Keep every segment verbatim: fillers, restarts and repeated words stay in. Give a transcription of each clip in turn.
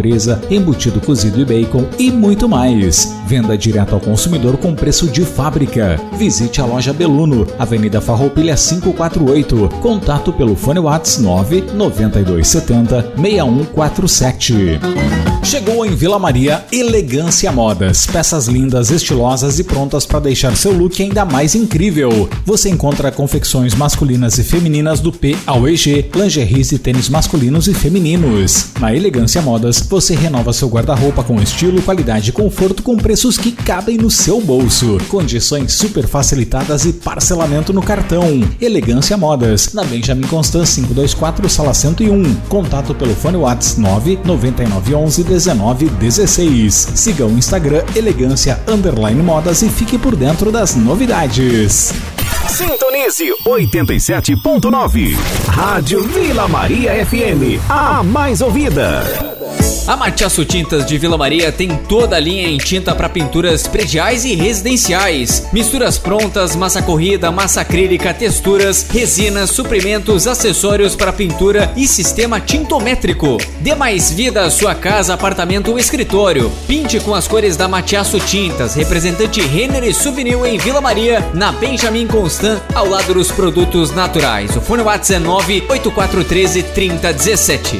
calabresa, embutido cozido e bacon e muito mais. Venda direto ao consumidor com preço de fábrica. Visite a loja Beluno, Avenida Farroupilha quinhentos e quarenta e oito. Contato pelo fone WhatsApp nove nove dois sete zero seis um quatro sete. Chegou em Vila Maria Elegância Modas. Peças lindas, estilosas e prontas para deixar seu look ainda mais incrível. Você encontra confecções masculinas e femininas do P ao E G, lingeries e tênis masculinos e femininos. Na Elegância Modas, você renova seu guarda-roupa com estilo, qualidade e conforto com preços que cabem no seu bolso. Condições super facilitadas e parcelamento no cartão. Elegância Modas, na Benjamin Constant quinhentos e vinte e quatro, sala cento e um. Contato pelo fone WhatsApp nove nove nove um um dezenove dezesseis. Siga o Instagram Elegância Underline Modas e fique por dentro das novidades. Sintonize oitenta e sete ponto nove. Rádio Vila Maria F M, a mais ouvida. A Matiaço Tintas de Vila Maria tem toda a linha em tinta para pinturas prediais e residenciais. Misturas prontas, massa corrida, massa acrílica, texturas, resinas, suprimentos, acessórios para pintura e sistema tintométrico. Dê mais vida à sua casa, apartamento ou escritório. Pinte com as cores da Matiaço Tintas, representante Renner e Souvenir em Vila Maria, na Benjamin Constant, ao lado dos produtos naturais. O fone WhatsApp é nove oito quatro um três, três zero um sete.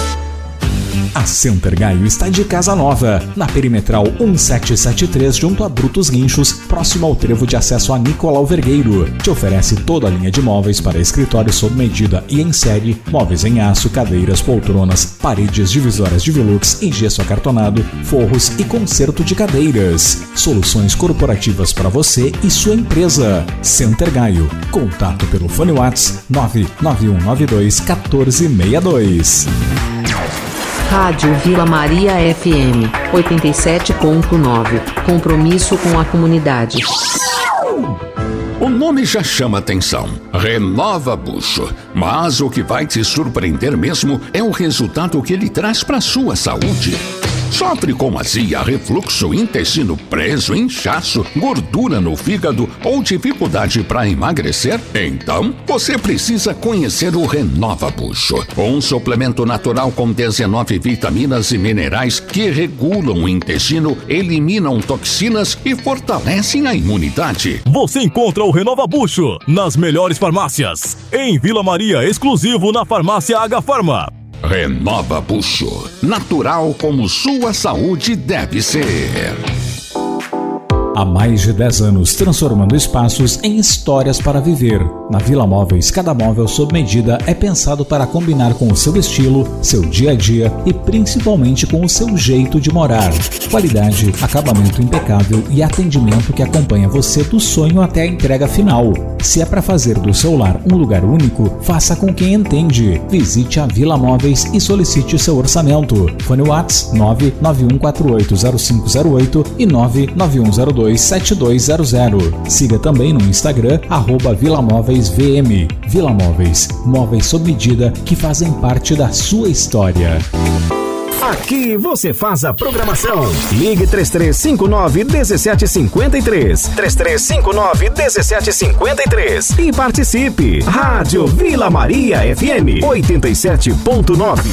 A Center Gaio está de casa nova, na Perimetral sete sete três, junto a Brutos Guinchos, próximo ao trevo de acesso a Nicolau Vergueiro. Te oferece toda a linha de móveis para escritório sob medida e em série, móveis em aço, cadeiras, poltronas, paredes divisórias de velux em gesso acartonado, forros e conserto de cadeiras. Soluções corporativas para você e sua empresa. Center Gaio. Contato pelo fone WhatsApp nove nove um nove dois um quatro seis dois. Rádio Vila Maria F M oitenta e sete ponto nove. Compromisso com a comunidade. O nome já chama atenção. Renova Bucho. Mas o que vai te surpreender mesmo é o resultado que ele traz para sua saúde. Sofre com azia, refluxo, intestino preso, inchaço, gordura no fígado ou dificuldade para emagrecer? Então, você precisa conhecer o Renova Bucho, um suplemento natural com dezenove vitaminas e minerais que regulam o intestino, eliminam toxinas e fortalecem a imunidade. Você encontra o Renova Bucho nas melhores farmácias. Em Vila Maria, exclusivo na farmácia H Farma. Renova Bucho, natural como sua saúde deve ser. Há mais de dez anos, transformando espaços em histórias para viver. Na Vila Móveis, cada móvel sob medida é pensado para combinar com o seu estilo, seu dia a dia e principalmente com o seu jeito de morar. Qualidade, acabamento impecável e atendimento que acompanha você do sonho até a entrega final. Se é para fazer do seu lar um lugar único, faça com quem entende. Visite a Vila Móveis e solicite seu orçamento. Fone WhatsApp nove nove um quatro oito zero cinco zero oito e nove nove um zero dois sete dois zero zero. Siga também no Instagram, arroba Vila Móveis V M. Vila Móveis, móveis sob medida que fazem parte da sua história. Aqui você faz a programação. Ligue três três cinco nove um sete cinco três, três três cinco nove um sete cinco três e participe. Rádio Vila Maria F M oitenta e sete ponto nove.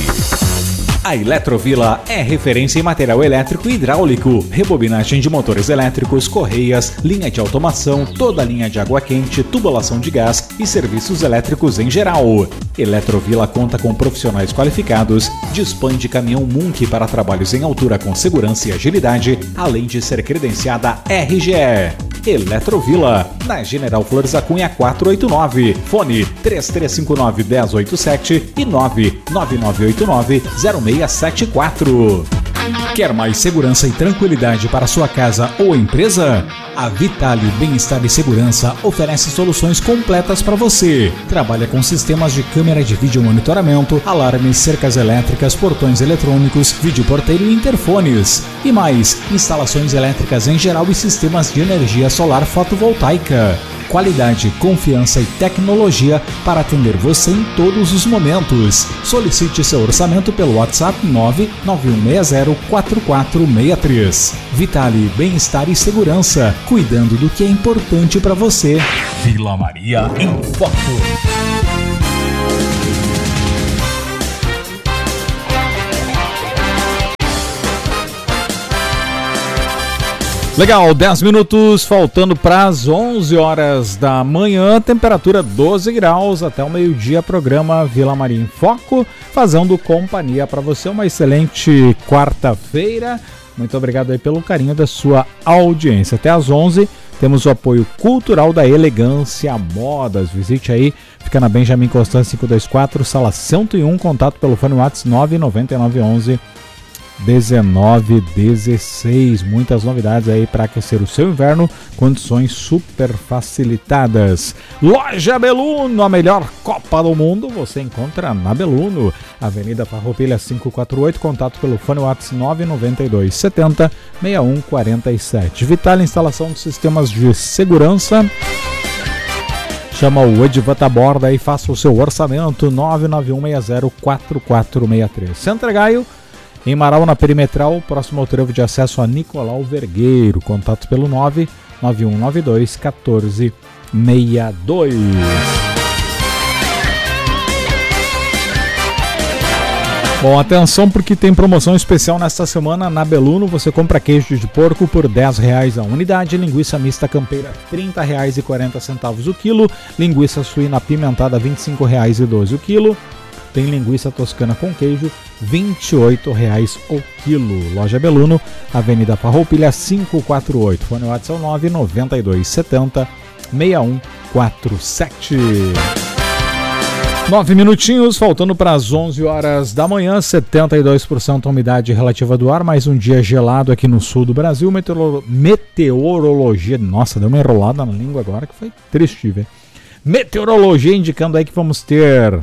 A Eletrovila é referência em material elétrico e hidráulico, rebobinagem de motores elétricos, correias, linha de automação, toda a linha de água quente, tubulação de gás e serviços elétricos em geral. Eletrovila conta com profissionais qualificados, dispõe de caminhão Munk para trabalhos em altura com segurança e agilidade, além de ser credenciada R G E. Eletrovila, na General Flores da Cunha quatrocentos e oitenta e nove, fone três três cinco nove um zero oito sete e nove nove nove oito nove zero seis sete quatro. Quer mais segurança e tranquilidade para sua casa ou empresa? A Vitale Bem-Estar e Segurança oferece soluções completas para você. Trabalha com sistemas de câmera de vídeo monitoramento, alarmes, cercas elétricas, portões eletrônicos, videoporteiro e interfones. E mais, instalações elétricas em geral e sistemas de energia solar fotovoltaica. Qualidade, confiança e tecnologia para atender você em todos os momentos. Solicite seu orçamento pelo WhatsApp nove nove um seis zero quatro quatro seis três. Vitale Bem-Estar e Segurança, cuidando do que é importante para você. Vila Maria em Foco. Legal, dez minutos faltando para as onze horas da manhã, temperatura doze graus, até o meio-dia, programa Vila Maria em Foco, fazendo companhia para você. Uma excelente quarta-feira. Muito obrigado aí pelo carinho da sua audiência. Até às onze, temos o apoio cultural da Elegância Modas. Visite aí, fica na Benjamin Constant cinco dois quatro, sala cento e um, contato pelo fone WhatsApp nove nove nove um um dezenove dezesseis. Muitas novidades aí para aquecer o seu inverno, condições super facilitadas. Loja Beluno, a melhor Copa do Mundo você encontra na Beluno, Avenida Farroupilha quinhentos e quarenta e oito, contato pelo fone WhatsApp nove nove dois sete zero seis um quatro sete. Vital Instalação de Sistemas de Segurança. Chama o Edvata Borda e faça o seu orçamento nove nove um seis zero quatro quatro seis três. Centro Gaio, em Marau, na Perimetral, próximo ao trevo de acesso a Nicolau Vergueiro. Contato pelo nove nove um nove dois um quatro seis dois. Bom, atenção porque tem promoção especial nesta semana na Beluno. Você compra queijo de porco por dez reais a unidade, linguiça mista campeira trinta reais e quarenta centavos o quilo, linguiça suína apimentada vinte e cinco reais e doze o quilo. Tem linguiça toscana com queijo, vinte e oito reais o quilo. Loja Beluno, Avenida Farroupilha quinhentos e quarenta e oito. Fone WhatsApp nove nove dois sete zero seis um quatro sete. Nove minutinhos, faltando para as onze horas da manhã, setenta e dois por cento a umidade relativa do ar, mais um dia gelado aqui no sul do Brasil. Meteoro... Meteorologia, nossa, deu uma enrolada na língua agora que foi triste, velho. Meteorologia indicando aí que vamos ter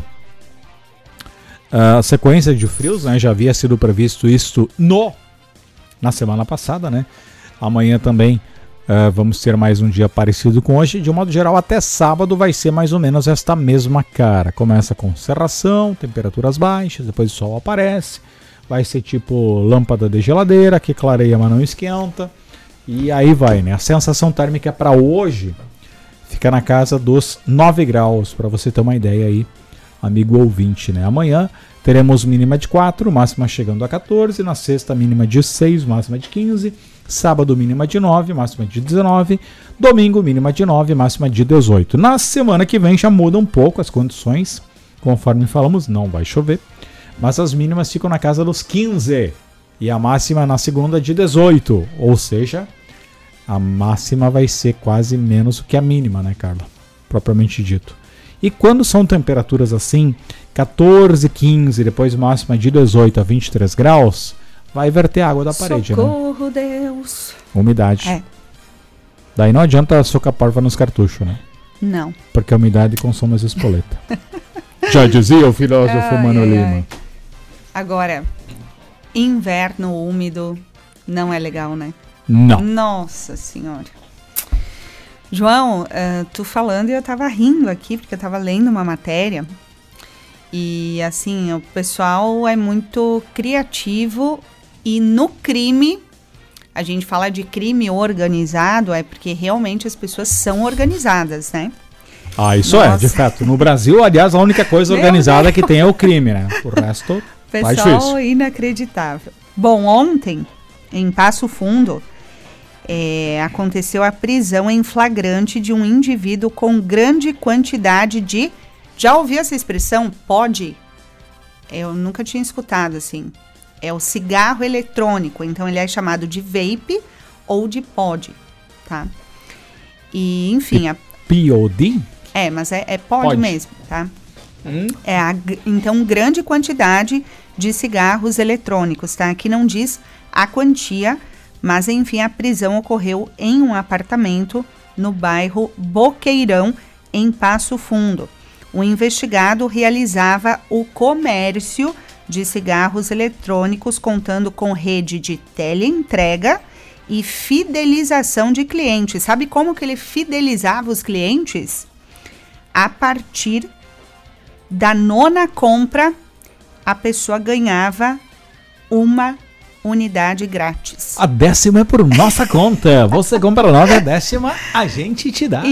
a uh, sequência de frios, né? Já havia sido previsto isso no na semana passada, né? Amanhã também uh, vamos ter mais um dia parecido com hoje. De um modo geral, até sábado vai ser mais ou menos esta mesma cara. Começa com cerração, temperaturas baixas, depois o sol aparece. Vai ser tipo lâmpada de geladeira, que clareia, mas não esquenta. E aí vai, né? A sensação térmica para hoje fica na casa dos nove graus, para você ter uma ideia aí, amigo ouvinte, né? Amanhã teremos mínima de quatro, máxima chegando a quatorze. Na sexta, mínima de seis, máxima de quinze. Sábado, mínima de nove, máxima de dezenove. Domingo, mínima de nove, máxima de dezoito. Na semana que vem já muda um pouco as condições. Conforme falamos, não vai chover. Mas as mínimas ficam na casa dos quinze. E a máxima na segunda de dezoito. Ou seja, a máxima vai ser quase menos do que a mínima, né, Carla? Propriamente dito. E quando são temperaturas assim, quatorze, quinze, depois máxima de dezoito a vinte e três graus, vai verter água da parede, Socorro, né? Deus! Umidade. É. Daí não adianta socar porva nos cartuchos, né? Não. Porque a umidade consome as espoletas. Já dizia o filósofo ai, Mano ai. Lima. Agora, inverno úmido não é legal, né? Não. Nossa Senhora. João, uh, tu falando e eu tava rindo aqui, porque eu tava lendo uma matéria e, assim, o pessoal é muito criativo e no crime, a gente fala de crime organizado, é porque realmente as pessoas são organizadas, né? Ah, isso Nossa. é, de fato. No Brasil, aliás, a única coisa organizada que tem é o crime, né? O resto, mais difícil. Pessoal inacreditável. Bom, ontem, em Passo Fundo, É, aconteceu a prisão em flagrante de um indivíduo com grande quantidade de... Já ouviu essa expressão? Pod? Eu nunca tinha escutado assim. É o cigarro eletrônico, então ele é chamado de vape ou de pod, tá? E, enfim... A... P O D? É, mas é, é pod, pod mesmo, tá? Hum? É a, então, grande quantidade de cigarros eletrônicos, tá? Aqui não diz a quantia... Mas, enfim, a prisão ocorreu em um apartamento no bairro Boqueirão, em Passo Fundo. O investigado realizava o comércio de cigarros eletrônicos, contando com rede de teleentrega e fidelização de clientes. Sabe como que ele fidelizava os clientes? A partir da nona compra, a pessoa ganhava uma unidade grátis. A décima é por nossa conta. Você compra nova, a décima a gente te dá.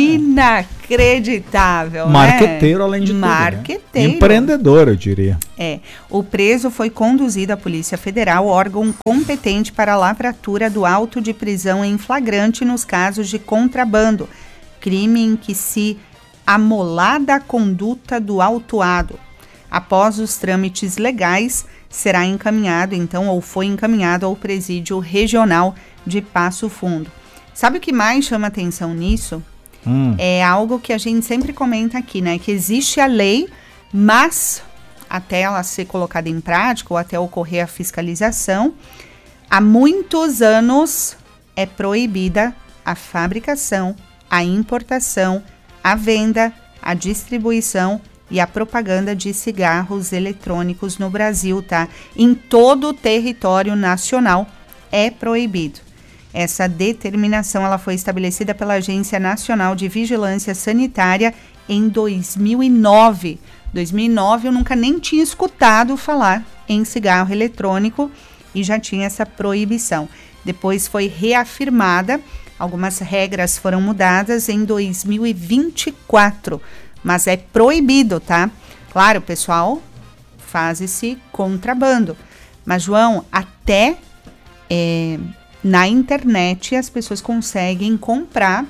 Inacreditável, Marqueteiro, né? além de Marqueteiro. tudo, né? Empreendedor, eu diria. É. O preso foi conduzido à Polícia Federal, órgão competente para a lavratura do auto de prisão em flagrante nos casos de contrabando, crime em que se amolada a conduta do autuado. Após os trâmites legais, será encaminhado, então, ou foi encaminhado ao Presídio Regional de Passo Fundo. Sabe o que mais chama atenção nisso? Hum. É algo que a gente sempre comenta aqui, né? Que existe a lei, mas até ela ser colocada em prática ou até ocorrer a fiscalização, há muitos anos é proibida a fabricação, a importação, a venda, a distribuição e a propaganda de cigarros eletrônicos no Brasil, tá? Em todo o território nacional é proibido. Essa determinação ela foi estabelecida pela Agência Nacional de Vigilância Sanitária em dois mil e nove. dois mil e nove eu nunca nem tinha escutado falar em cigarro eletrônico e já tinha essa proibição. Depois foi reafirmada, algumas regras foram mudadas em dois mil e vinte e quatro. Mas é proibido, tá? Claro, pessoal, faz esse contrabando. Mas, João, até é, na internet as pessoas conseguem comprar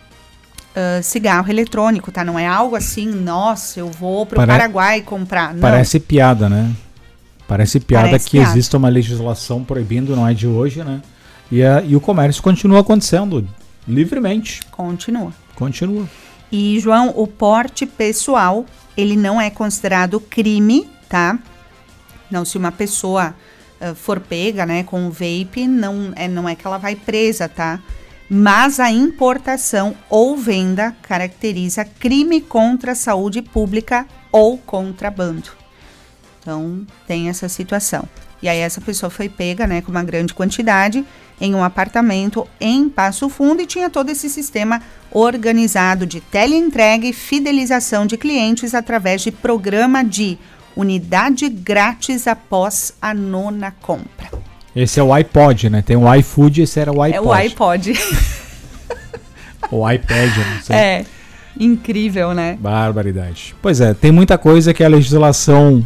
uh, cigarro eletrônico, tá? Não é algo assim, nossa, eu vou pro Pare... Paraguai comprar. Não. Parece piada, né? Parece piada Parece que piada. exista uma legislação proibindo, não é de hoje, né? E, a, e o comércio continua acontecendo livremente. Continua. Continua. E, João, o porte pessoal, ele não é considerado crime, tá? Não, se uma pessoa uh, for pega, né, com o vape, não é, não é que ela vai presa, tá? Mas a importação ou venda caracteriza crime contra a saúde pública ou contrabando. Então, tem essa situação. E aí essa pessoa foi pega, né, com uma grande quantidade em um apartamento em Passo Fundo e tinha todo esse sistema organizado de teleentrega e fidelização de clientes através de programa de unidade grátis após a nona compra. Esse é o iPod, né? Tem o iFood, esse era o iPod. É o iPod. O iPad, não sei. É, incrível, né? Barbaridade. Pois é, tem muita coisa que a legislação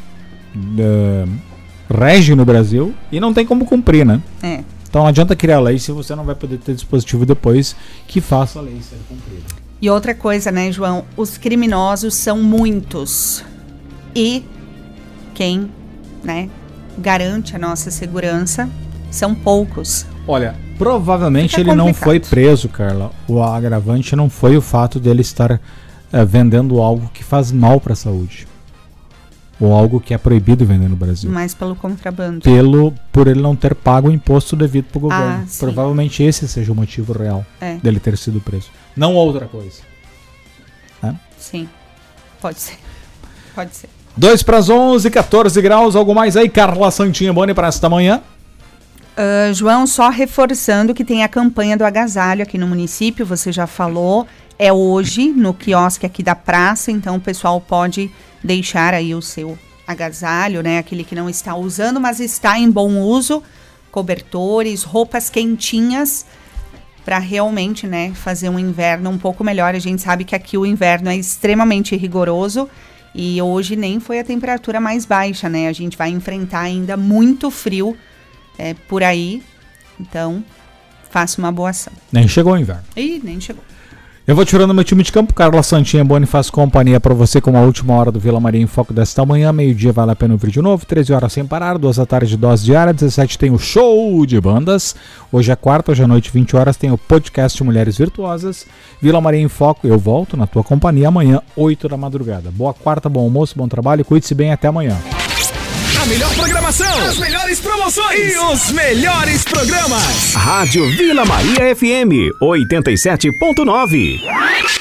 uh, rege no Brasil e não tem como cumprir, né? É. Então não adianta criar lei se você não vai poder ter dispositivo depois que faça a lei ser cumprida. E outra coisa, né, João? Os criminosos são muitos. E quem, né, garante a nossa segurança são poucos. Olha, provavelmente Fica ele complicado. não foi preso, Carla. O agravante não foi o fato dele estar uh, vendendo algo que faz mal para a saúde. Ou algo que é proibido vender no Brasil. Mas pelo contrabando. Pelo, por ele não ter pago o imposto devido para o governo. Ah, sim. Provavelmente esse seja o motivo real É. dele ter sido preso. Não outra coisa. Né? Sim, pode ser. Pode ser. dois para as onze, catorze graus. Algo mais aí, Carla Santinha Boni, para esta manhã? Uh, João, só reforçando que tem a campanha do agasalho aqui no município, você já falou. É hoje, no quiosque aqui da praça, então o pessoal pode deixar aí o seu agasalho, né? Aquele que não está usando, mas está em bom uso. Cobertores, roupas quentinhas, para realmente, né, fazer um inverno um pouco melhor. A gente sabe que aqui o inverno é extremamente rigoroso e hoje nem foi a temperatura mais baixa, né? A gente vai enfrentar ainda muito frio é, por aí. Então, faça uma boa ação. Nem chegou o inverno. Ih, nem chegou. Eu vou tirando meu time de campo. Carla Santinha Boni faz companhia para você com a última hora do Vila Maria em Foco desta manhã. Meio-dia vale a pena ouvir de novo. treze horas sem parar. duas da tarde, dose diária. dezessete tem o show de bandas. Hoje é quarta, hoje à noite, vinte horas, tem o podcast Mulheres Virtuosas. Vila Maria em Foco. Eu volto na tua companhia amanhã, oito da madrugada. Boa quarta, bom almoço, bom trabalho. Cuide-se bem. Até amanhã. A melhor programação, as melhores promoções e os melhores programas. Rádio Vila Maria F M oitenta e sete ponto nove.